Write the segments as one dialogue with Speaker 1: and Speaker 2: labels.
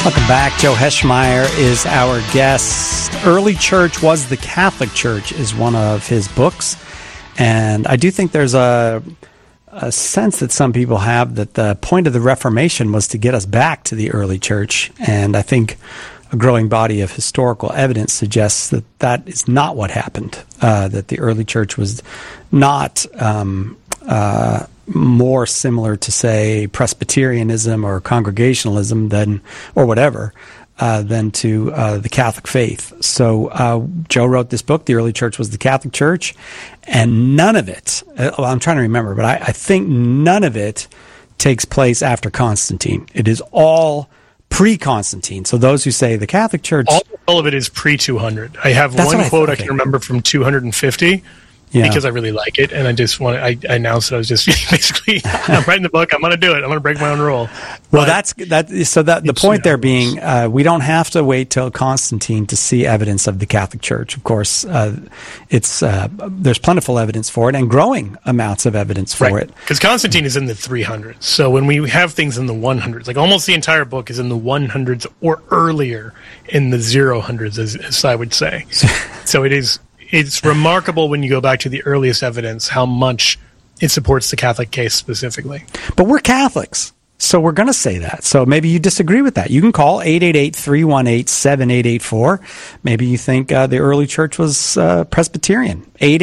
Speaker 1: Welcome back. Joe Heschmeyer is our guest. Early Church Was the Catholic Church is one of his books. And I do think there's a sense that some people have that the point of the Reformation was to get us back to the early church. And I think a growing body of historical evidence suggests that that is not what happened, that the early church was not more similar to, say, Presbyterianism or Congregationalism than, or whatever, than to the Catholic faith. So Joe wrote this book, The Early Church Was the Catholic Church, and none of it, I'm trying to remember, but I think none of it takes place after Constantine. It is all pre-Constantine. So those who say the Catholic Church...
Speaker 2: All of it is pre-200. I have one quote I can remember from 250, because I really like it, and I just want to, I announced that I was just basically, I'm writing the book, I'm going to do it, I'm going to break my own rule.
Speaker 1: Well, the point there being, we don't have to wait till Constantine to see evidence of the Catholic Church. Of course, there's plentiful evidence for it, and growing amounts of evidence for it.
Speaker 2: Because Constantine is in the 300s, so when we have things in the 100s, like almost the entire book is in the 100s or earlier in the 000s, as I would say. So it's remarkable when you go back to the earliest evidence how much it supports the Catholic case specifically.
Speaker 1: But we're Catholics, so we're going to say that. So maybe you disagree with that. You can call 888-318-7884. Maybe you think the early church was Presbyterian.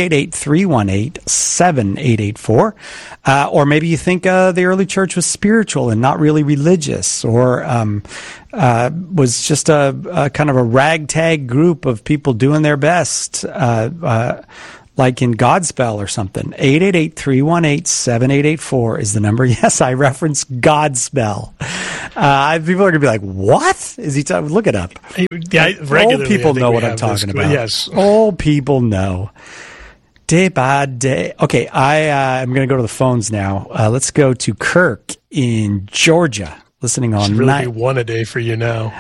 Speaker 1: 888-318-7884. Or maybe you think the early church was spiritual and not really religious, or was just a kind of a ragtag group of people doing their best, like in Godspell or something. 888-318-7884 is the number. Yes, I reference Godspell. People are going to be like, what? Is he talking? Look it up.
Speaker 2: Yeah,
Speaker 1: old people know what I'm talking about.
Speaker 2: Yes.
Speaker 1: Old people know. Day by day. Okay, I'm going to go to the phones now. Let's go to Kirk in Georgia, listening on...
Speaker 2: Should really be one a day for you now.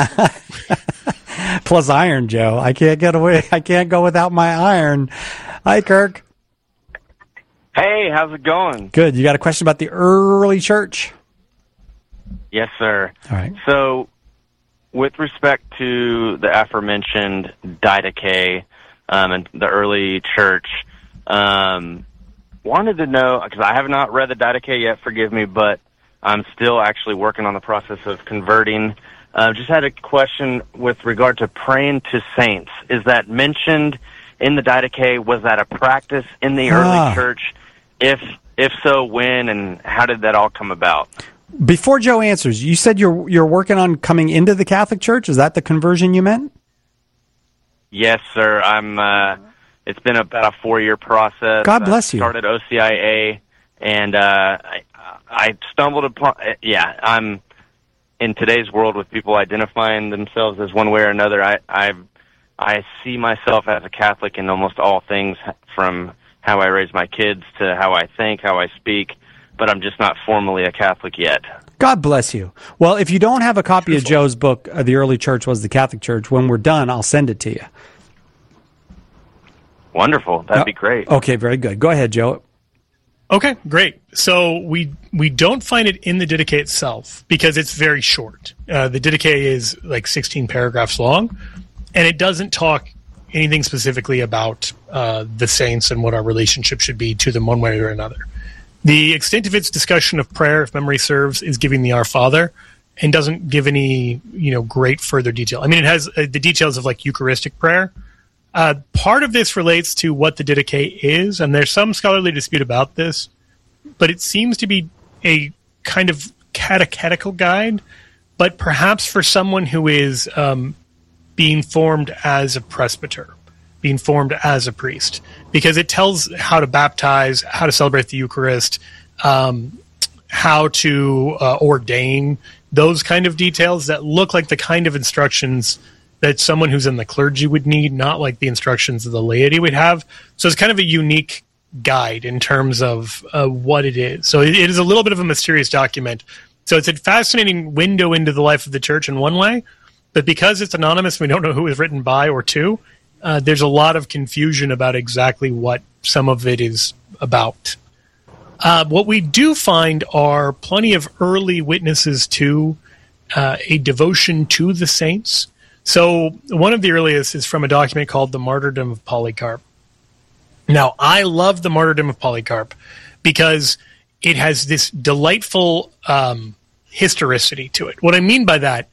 Speaker 1: Plus iron, Joe. I can't get away. I can't go without my iron. Hi, Kirk.
Speaker 3: Hey, how's it going?
Speaker 1: Good. You got a question about the early church?
Speaker 3: Yes, sir.
Speaker 1: All right.
Speaker 3: So, with respect to the aforementioned Didache and the early church, wanted to know, because I have not read the Didache yet, forgive me, but I'm still actually working on the process of converting. Just had a question with regard to praying to saints. Is that mentioned in the Didache? Was that a practice in the early church? If so, when and how did that all come about?
Speaker 1: Before Joe answers, you said you're working on coming into the Catholic Church. Is that the conversion you meant?
Speaker 3: Yes, sir. It's been about a 4-year process.
Speaker 1: God bless you.
Speaker 3: I started OCIA, and I stumbled upon. I'm in today's world with people identifying themselves as one way or another. I see myself as a Catholic in almost all things, from how I raise my kids to how I think, how I speak, but I'm just not formally a Catholic yet.
Speaker 1: God bless you. Well, if you don't have a copy of Joe's book, The Early Church Was the Catholic Church, when we're done, I'll send it to you.
Speaker 3: Wonderful. That'd be great.
Speaker 1: Okay, very good. Go ahead, Joe.
Speaker 2: Okay, great. So we don't find it in the Didache itself because it's very short. The Didache is like 16 paragraphs long, and it doesn't talk anything specifically about the saints and what our relationship should be to them one way or another. The extent of its discussion of prayer, if memory serves, is giving the Our Father, and doesn't give any great further detail. I mean, it has the details of like Eucharistic prayer. Part of this relates to what the Didache is, and there's some scholarly dispute about this, but it seems to be a kind of catechetical guide, but perhaps for someone who is being formed as a presbyter, being formed as a priest, because it tells how to baptize, how to celebrate the Eucharist, how to ordain, those kind of details that look like the kind of instructions that someone who's in the clergy would need, not like the instructions of the laity would have. So it's kind of a unique guide in terms of what it is. So it is a little bit of a mysterious document. So it's a fascinating window into the life of the church in one way, but because it's anonymous, we don't know who it was written by or to, there's a lot of confusion about exactly what some of it is about. What we do find are plenty of early witnesses to a devotion to the saints. So one of the earliest is from a document called The Martyrdom of Polycarp. Now, I love The Martyrdom of Polycarp because it has this delightful historicity to it. What I mean by that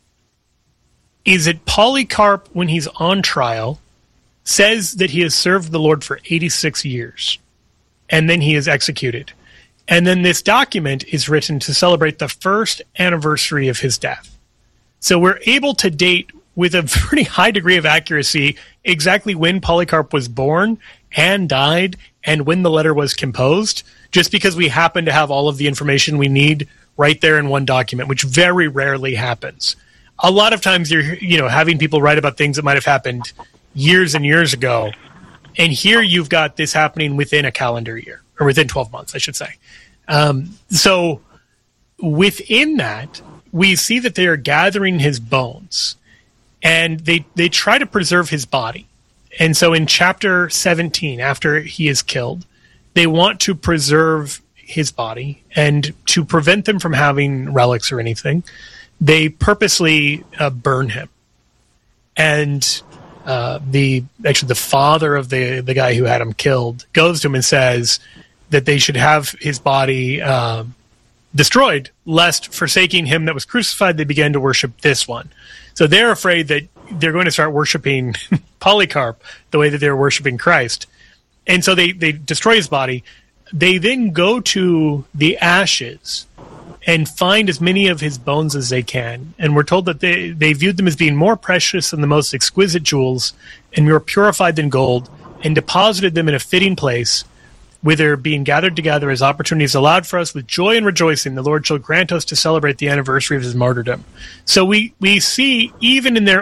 Speaker 2: is that Polycarp, when he's on trial, says that he has served the Lord for 86 years, and then he is executed. And then this document is written to celebrate the first anniversary of his death. So we're able to date with a pretty high degree of accuracy exactly when Polycarp was born and died and when the letter was composed, just because we happen to have all of the information we need right there in one document, which very rarely happens. A lot of times you're having people write about things that might have happened years and years ago, and here you've got this happening within a calendar year, or within 12 months, I should say. So within that, we see that they are gathering his bones, and they try to preserve his body. And so in chapter 17, after he is killed, they want to preserve his body, and to prevent them from having relics or anything, they purposely burn him. And the father of the guy who had him killed goes to him and says that they should have his body destroyed, lest, forsaking him that was crucified, they began to worship this one. So they're afraid that they're going to start worshiping Polycarp the way that they're worshiping Christ. And so they destroy his body. They then go to the ashes and find as many of his bones as they can. And we're told that they viewed them as being more precious than the most exquisite jewels and more purified than gold, and deposited them in a fitting place, whither being gathered together as opportunities allowed for us with joy and rejoicing, the Lord shall grant us to celebrate the anniversary of his martyrdom. So we see, even in their